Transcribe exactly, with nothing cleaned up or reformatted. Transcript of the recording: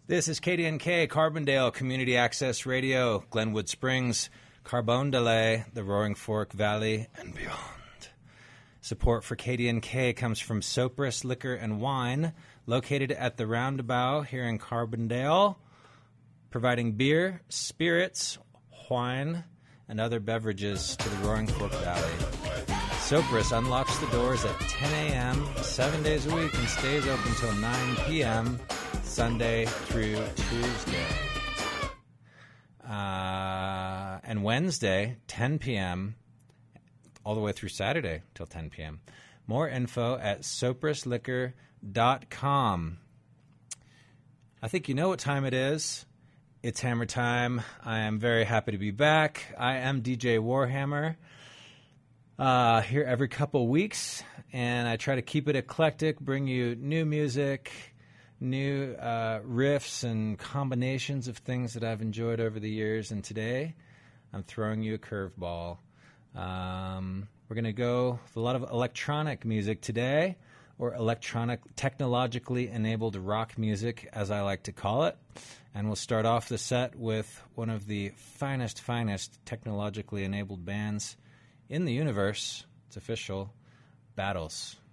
This is K D N K, Carbondale Community Access Radio, Glenwood Springs, Carbondale, the Roaring Fork Valley, and beyond. Support for K D N K comes from Sopris Liquor and Wine, located at the Roundabout here in Carbondale, providing beer, spirits, wine, and other beverages to the Roaring Fork Valley. Sopris unlocks the doors at ten a.m., seven days a week, and stays open until nine p.m., Sunday through Tuesday. Uh, and Wednesday, ten p.m., all the way through Saturday till ten p.m. More info at sopris liquor dot com. I think you know what time it is. It's Hammer time. I am very happy to be back. I am D J Warhammer, uh, here every couple weeks, and I try to keep it eclectic, bring you new music, new uh, riffs and combinations of things that I've enjoyed over the years. And today, I'm throwing you a curveball. Um, we're going to go with a lot of electronic music today, or electronic, technologically enabled rock music, as I like to call it. And we'll start off the set with one of the finest, finest technologically enabled bands in the universe. It's official, Battles.